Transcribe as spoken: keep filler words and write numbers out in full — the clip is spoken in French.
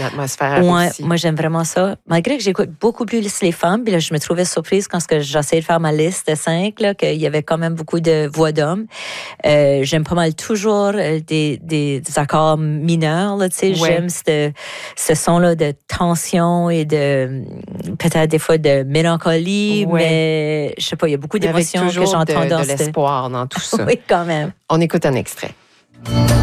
l'atmosphère Ouais, aussi. moi, j'aime vraiment ça. Malgré que j'écoute beaucoup plus les femmes, puis là, je me trouvais surprise quand j'essayais de faire ma liste de cinq, là, qu'il y avait quand même beaucoup de voix d'hommes. Euh, j'aime pas mal toujours des, des, des accords mineurs, là, tu sais. Ouais. J'aime ce, ce son-là de tension et de, peut-être des fois de mélancolie, Ouais. mais je sais pas, il y a beaucoup d'émotions que j'ai de, tendance de l'espoir dans tout ça. Oui, quand même. On écoute un extrait.